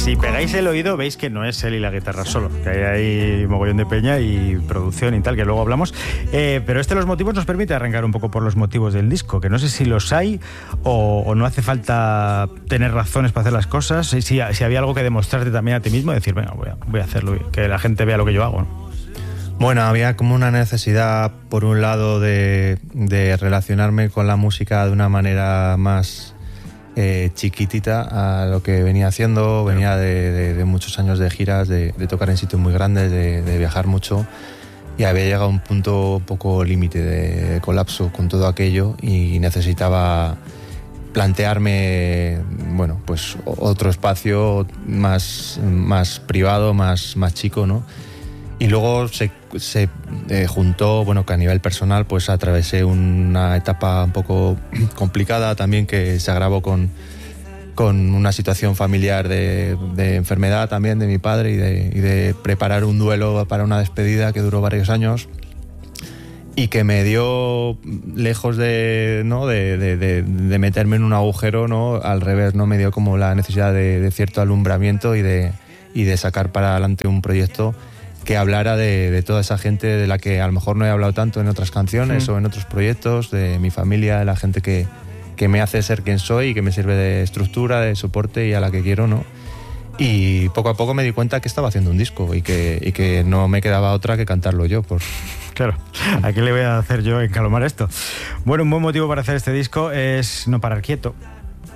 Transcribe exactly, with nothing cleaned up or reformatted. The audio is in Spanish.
Si pegáis el oído veis que no es él y la guitarra solo, que hay ahí mogollón de peña y producción y tal, que luego hablamos. Eh, pero este de los motivos nos permite arrancar un poco por los motivos del disco, que no sé si los hay o, o no hace falta tener razones para hacer las cosas. Si, si había algo que demostrarte también a ti mismo, decir, venga, voy a, voy a hacerlo, que la gente vea lo que yo hago, ¿no? Bueno, había como una necesidad, por un lado, de, de relacionarme con la música de una manera más eh, chiquitita a lo que venía haciendo. Venía de, de, de muchos años de giras, de, de tocar en sitios muy grandes, de, de viajar mucho, y había llegado a un punto un poco límite de, de colapso con todo aquello y necesitaba plantearme, bueno, pues otro espacio más, más privado, más, más chico, ¿no? Y luego se, se eh, juntó, bueno, que a nivel personal pues atravesé una etapa un poco complicada también, que se agravó con, con una situación familiar de, de enfermedad también de mi padre y de, y de preparar un duelo para una despedida que duró varios años y que me dio, lejos de, ¿no? de, de, de, de meterme en un agujero, ¿no? Al revés, ¿no? Me dio como la necesidad de, de cierto alumbramiento y de, y de sacar para adelante un proyecto que hablara de, de toda esa gente de la que a lo mejor no he hablado tanto en otras canciones, sí, o en otros proyectos, de mi familia, de la gente que, que me hace ser quien soy y que me sirve de estructura, de soporte y a la que quiero, ¿no? Y poco a poco me di cuenta que estaba haciendo un disco y que, y que no me quedaba otra que cantarlo yo. Por... Claro, ¿a qué le voy a hacer yo encalomar esto? Bueno, un buen motivo para hacer este disco es no parar quieto.